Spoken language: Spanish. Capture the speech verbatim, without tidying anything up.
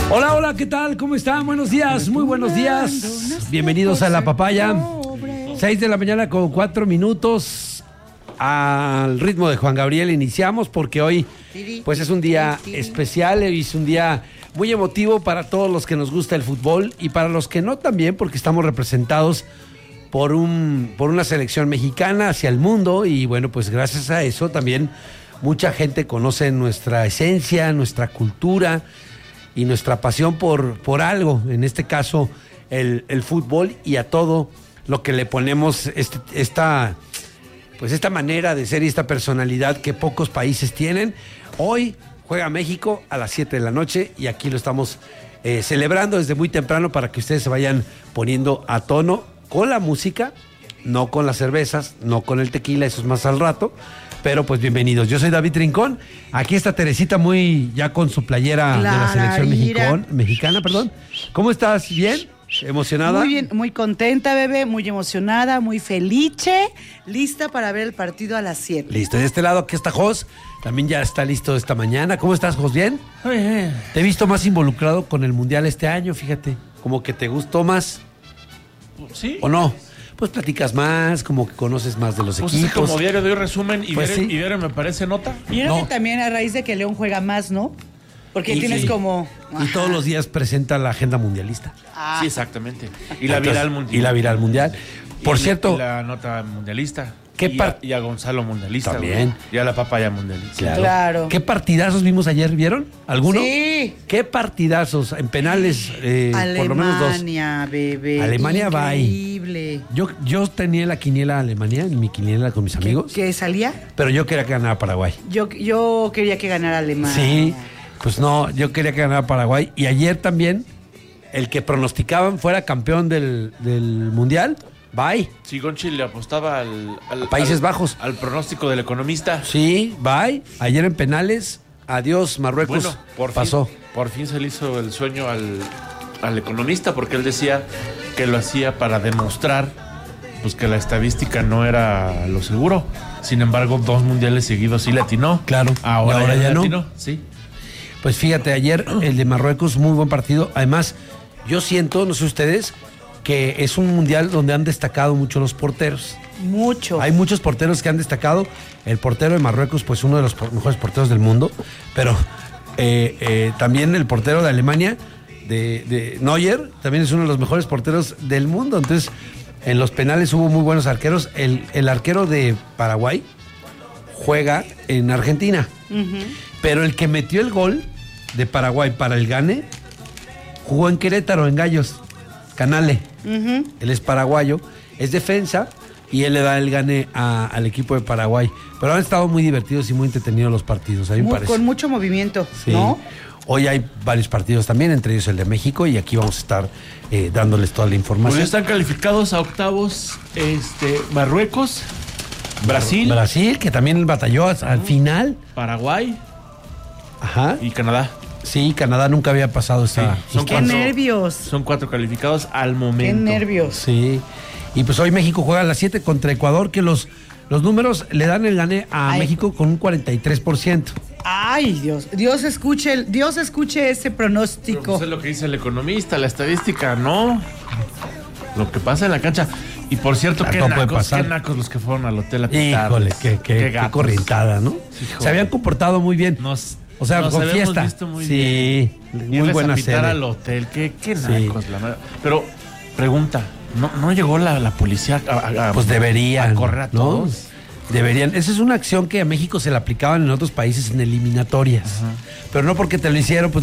Hola, hola, ¿qué tal? ¿Cómo están? Buenos días, muy buenos días. Bienvenidos a La Papaya. Seis de la mañana con cuatro minutos. Al ritmo de Juan Gabriel iniciamos porque hoy pues es un día especial, hoy es un día muy emotivo para todos los que nos gusta el fútbol y para los que no también, porque estamos representados por un por una selección mexicana hacia el mundo y bueno, pues gracias a eso también mucha gente conoce nuestra esencia, nuestra cultura y nuestra pasión por, por algo, en este caso el, el fútbol y a todo lo que le ponemos este, esta, pues esta manera de ser y esta personalidad que pocos países tienen. Hoy juega México a las siete de la noche y aquí lo estamos eh, celebrando desde muy temprano para que ustedes se vayan poniendo a tono con la música, no con las cervezas, no con el tequila, eso es más al rato. Pero pues bienvenidos, yo soy David Rincón, aquí está Teresita muy ya con su playera Clara, de la selección mexicón, mexicana, perdón. ¿Cómo estás? ¿Bien? ¿Emocionada? Muy bien, muy contenta, bebé, muy emocionada, muy felice, lista para ver el partido a las siete. Listo, de este lado aquí está Jos, también ya está listo esta mañana. ¿Cómo estás, Jos? ¿Bien? Muy bien. Te he visto más involucrado con el Mundial este año, fíjate, como que te gustó más. ¿Sí? ¿O no? Pues platicas más, como que conoces más de los pues equipos. Es que como diario doy resumen y pues diario, sí. y diario me parece nota. Y creo no. que también a raíz de que León juega más, ¿no? Porque Y, tienes sí. como... Y Ajá. todos los días presenta la agenda mundialista. Ah. Sí, exactamente. Y la Entonces, viral mundial. Y la viral mundial. Por y, cierto... Y la nota mundialista. ¿Qué y, par- a, y a Gonzalo mundialista. También. Güey. Y a la papaya mundialista. Claro. Claro. ¿Qué partidazos vimos ayer? ¿Vieron? ¿Alguno? Sí. ¿Qué partidazos? En penales, eh, Alemania, por lo menos dos. bebé. Alemania va ahí. Increíble. Yo, yo tenía la quiniela Alemania, en mi quiniela con mis amigos, ¿Qué salía? pero yo quería que ganara Paraguay. Yo, yo quería que ganara Alemania. Sí, pues no, yo quería que ganara Paraguay. Y ayer también, el que pronosticaban fuera campeón del, del Mundial, bye. Sí, Gonchi le apostaba al, al Países al, Bajos. Al pronóstico del economista. Sí, bye. Ayer en penales, adiós, Marruecos. Bueno, por pasó. Fin, por fin se le hizo el sueño al, al economista, porque él decía que lo hacía para demostrar pues que la estadística no era lo seguro. Sin embargo, dos mundiales seguidos sí le atinó. Claro. Ahora, Y ahora ya, ya le no. atinó. Sí. Pues fíjate, ayer el de Marruecos, muy buen partido. Además, yo siento, no sé ustedes, que es un mundial donde han destacado mucho los porteros. Mucho. Hay muchos porteros que han destacado. El portero de Marruecos, pues uno de los por- mejores porteros del mundo. Pero eh, eh, también el portero de Alemania, de, de Neuer, también es uno de los mejores porteros del mundo. Entonces, en los penales hubo muy buenos arqueros. El, el arquero de Paraguay juega en Argentina. Uh-huh. Pero el que metió el gol de Paraguay para el gane, jugó en Querétaro, en Gallos, Canale. Uh-huh. Él es paraguayo, es defensa y él le da el gane a- al equipo de Paraguay. Pero han estado muy divertidos y muy entretenidos los partidos, a mí me Muy- parece. con mucho movimiento, Sí. ¿no? Hoy hay varios partidos también, entre ellos el de México, y aquí vamos a estar eh, dándoles toda la Pues información. ya están calificados a octavos este, Marruecos, Brasil, Brasil, que también batalló al final. Paraguay Ajá. y Canadá. Sí, Canadá nunca había pasado esa. Sí, son ¡Qué cuatro- nervios! Son cuatro calificados al ¡Qué momento. nervios! Sí. Y pues hoy México juega a las siete contra Ecuador, que los, los números le dan el gane a Ay. México con un cuarenta y tres por ciento. ¡Ay, Dios! Dios escuche, el- Dios escuche ese Pero pronóstico. pues es lo que dice el economista, la estadística, no. Lo que pasa en la cancha. Y por cierto, Ah, qué todo puede nacos, pasar. qué nacos los que fueron al hotel a pitarles. Híjole, qué, qué, qué gatos. corrientada, ¿no? Híjole. Se habían comportado muy bien. Nos, o sea, nos con habíamos fiesta. visto muy sí, bien. muy Irles buena a pitar serie. al hotel, qué, qué Sí. nacos, la verdad. Pero, pregunta, ¿no, no llegó la, la policía a, a- a- Pues deberían. a correr a ¿no? todos? Deberían. Esa es una acción que a México se la aplicaban en otros países en eliminatorias. Pero no porque te lo hicieron, pues